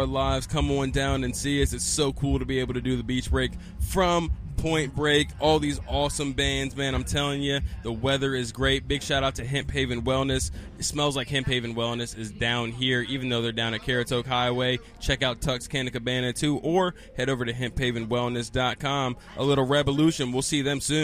our lives. Come on down and see us. It's so cool to be able to do the beach break from Point Break. All these awesome bands, man. I'm telling you, the weather is great. Big shout out to Hemp Haven Wellness. It smells like Hemp Haven Wellness is down here, even though they're down at Carrots Highway. Check out Tux Canna Cabana too, or head over to hemphavenwellness.com. A Little Revolution. We'll see them soon.